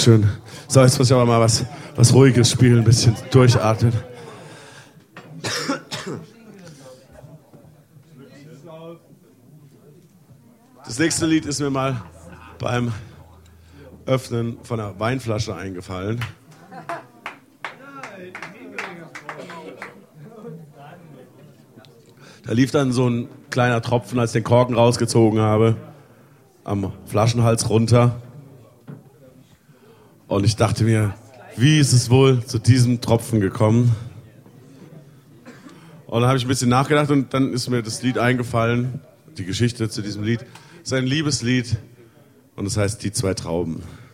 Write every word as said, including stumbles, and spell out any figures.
Dankeschön. So, jetzt muss ich aber mal was, was Ruhiges spielen, ein bisschen durchatmen. Das nächste Lied ist mir mal beim Öffnen von einer Weinflasche eingefallen. Da lief dann so ein kleiner Tropfen, als ich den Korken rausgezogen habe, am Flaschenhals runter. Und ich dachte mir, wie ist es wohl zu diesem Tropfen gekommen? Und dann habe ich ein bisschen nachgedacht und dann ist mir das Lied eingefallen, die Geschichte zu diesem Lied. Es ist ein Liebeslied und es heißt Die zwei Trauben.